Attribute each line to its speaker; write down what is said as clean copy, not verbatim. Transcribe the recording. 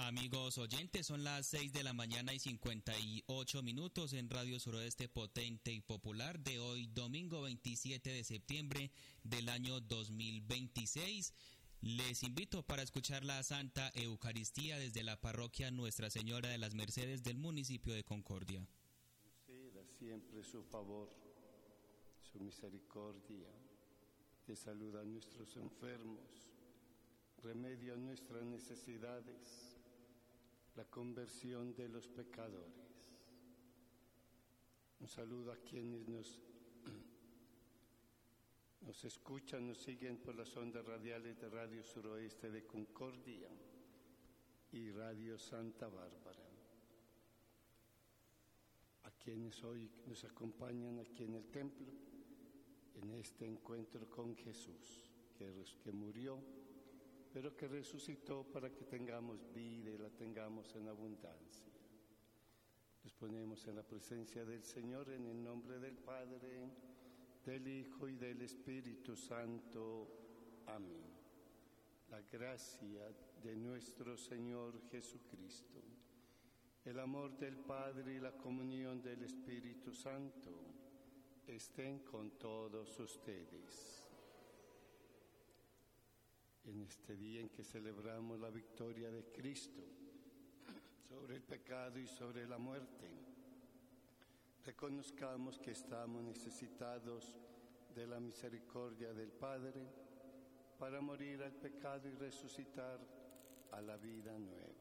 Speaker 1: Amigos oyentes, son las 6 de la mañana y 58 minutos en Radio Suroeste Potente y Popular de hoy, domingo 27 de septiembre del año 2026. Les invito para escuchar la Santa Eucaristía desde la parroquia Nuestra Señora de las Mercedes del municipio de Concordia.
Speaker 2: Conceda siempre su favor, su misericordia, de salud a nuestros enfermos, remedio a nuestras necesidades, la conversión de los pecadores. Un saludo a quienes nos escuchan, nos siguen por las ondas radiales de Radio Suroeste de Concordia y Radio Santa Bárbara. A quienes hoy nos acompañan aquí en el templo, en este encuentro con Jesús, que murió, pero que resucitó para que tengamos vida y la tengamos en abundancia. Nos ponemos en la presencia del Señor en el nombre del Padre, del Hijo y del Espíritu Santo. Amén. La gracia de nuestro Señor Jesucristo, el amor del Padre y la comunión del Espíritu Santo estén con todos ustedes. En este día en que celebramos la victoria de Cristo sobre el pecado y sobre la muerte, reconozcamos que estamos necesitados de la misericordia del Padre para morir al pecado y resucitar a la vida nueva.